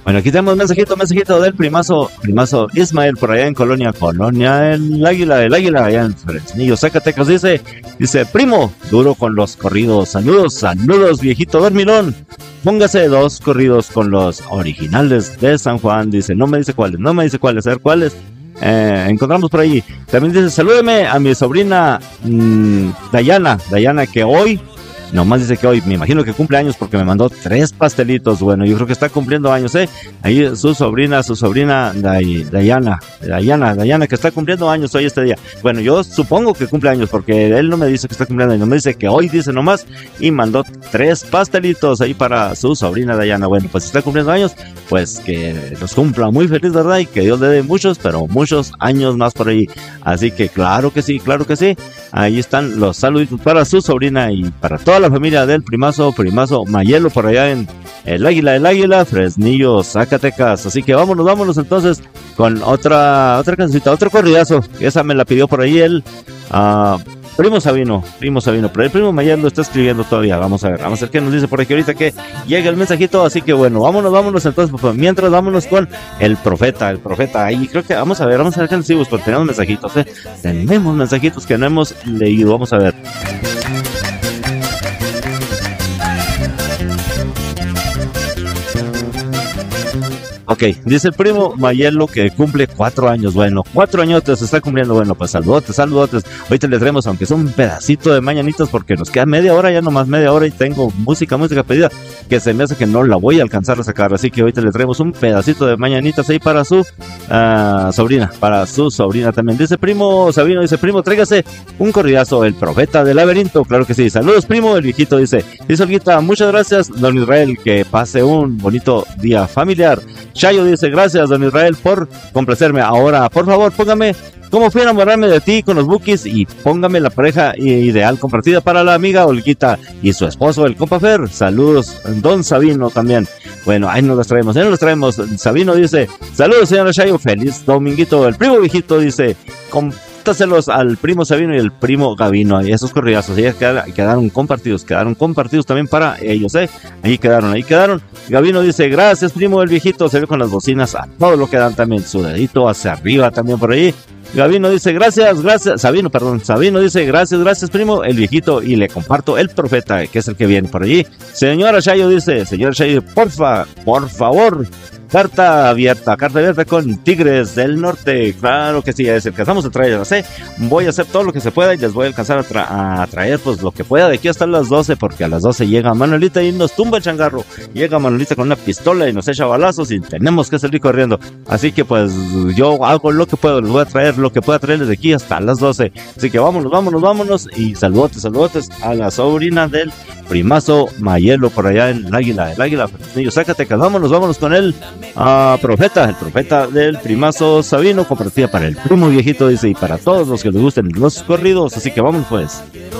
Bueno, aquí tenemos mensajito del primazo Ismael por allá en Colonia el Águila, allá en Fresnillo, Zacatecas, dice, primo, duro con los corridos, saludos, viejito dormilón, póngase 2 corridos con los originales de San Juan, dice, no me dice cuáles, a ver cuáles, encontramos por ahí, también dice, salúdeme a mi sobrina Dayana, que hoy, nomás dice que hoy, me imagino que cumple años porque me mandó 3 pastelitos. Bueno, yo creo que está cumpliendo años, ahí su sobrina Dayana, que está cumpliendo años hoy este día. Bueno, yo supongo que cumple años porque él no me dice que está cumpliendo años, me dice que hoy dice nomás y mandó 3 pastelitos ahí para su sobrina Dayana. Bueno, pues si está cumpliendo años, pues que los cumpla muy feliz, ¿verdad? Y que Dios le dé muchos, pero muchos años más por ahí. Así que claro que sí. Ahí están los saluditos para su sobrina y para toda la familia del primazo Mayelo por allá en el Águila, Fresnillo, Zacatecas. Así que vámonos entonces con otra cancioncita, otro corridazo. Esa me la pidió por ahí el primo Sabino, pero el primo Mayelo está escribiendo todavía. Vamos a ver qué nos dice por aquí ahorita que llega el mensajito. Así que bueno, vámonos entonces, pues, mientras vámonos con el profeta. Ahí creo que vamos a ver qué nos sigue, porque tenemos mensajitos que no hemos leído. Vamos a ver. Ok, dice el primo Mayelo que cumple 4 años. Bueno, 4 añotes está cumpliendo. Bueno, pues saludotes. Ahorita le traemos, aunque es un pedacito de mañanitas, porque nos queda media hora y tengo música pedida que se me hace que no la voy a alcanzar a sacar. Así que ahorita le traemos un pedacito de mañanitas ahí para su sobrina también. Dice primo Sabino, tráigase un corridazo, el profeta del laberinto. Claro que sí. Saludos, primo. El viejito dice Olguita, muchas gracias, don Israel, que pase un bonito día familiar. Chayo dice, gracias, don Israel, por complacerme. Ahora, por favor, póngame cómo fui a enamorarme de ti con los Bukis y póngame la pareja ideal compartida para la amiga Olguita y su esposo, el compa Fer. Saludos, don Sabino también. Bueno, ahí nos los traemos. Sabino dice, saludos, señor Chayo, feliz dominguito. El primo viejito dice, contáselos al primo Sabino y el primo Gavino, y esos corridazos, ya quedaron compartidos también para ellos, ahí quedaron. Gavino dice, gracias, primo, el viejito se ve con las bocinas a todo lo que dan también, su dedito hacia arriba también por ahí. Gavino dice, gracias, Sabino dice, gracias, primo, el viejito, y le comparto el profeta, que es el que viene por allí. Señora Chayo dice, por favor, carta abierta con Tigres del Norte. Claro que sí, es el que estamos a traer. Voy a hacer todo lo que se pueda y les voy a alcanzar a traer pues lo que pueda de aquí hasta las 12, porque a las 12 llega Manuelita y nos tumba el changarro. Llega Manuelita con una pistola y nos echa balazos y tenemos que salir corriendo. Así que pues yo hago lo que puedo, les voy a traer lo que pueda traerles de aquí hasta las 12. Así que vámonos y saludotes a la sobrina del primazo Mayelo por allá en el Águila, Fresnillo, Zacatecas. Vámonos con el profeta del primazo Sabino, compartida para el primo viejito, dice, y para todos los que les gusten los corridos. Así que vamos pues.